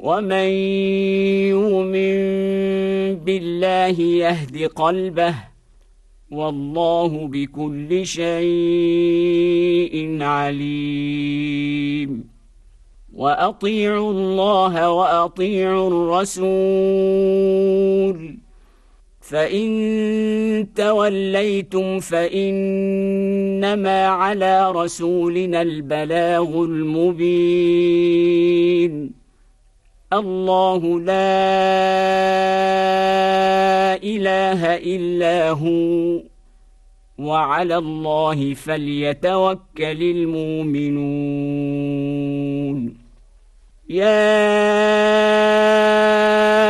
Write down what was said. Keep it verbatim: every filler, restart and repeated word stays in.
ومن يؤمن بالله يهد قلبه والله بكل شيء عليم وأطيعوا الله وأطيعوا الرسول فإن توليتم فإنما على رسولنا البلاغ المبين الله لا إله إلا هو وعلى الله فليتوكل المؤمنون يا